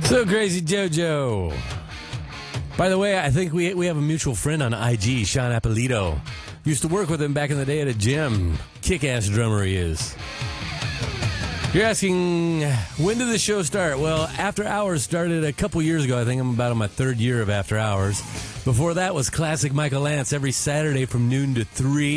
So Crazy JoJo. By the way, I think we have a mutual friend on IG, Sean Appolito. Used to work with him back in the day at a gym. Kick-ass drummer he is. You're asking, when did the show start? Well, After Hours started a couple years ago. I think I'm about on my third year of After Hours. Before that was Classic Michael Lance every Saturday from noon to 3.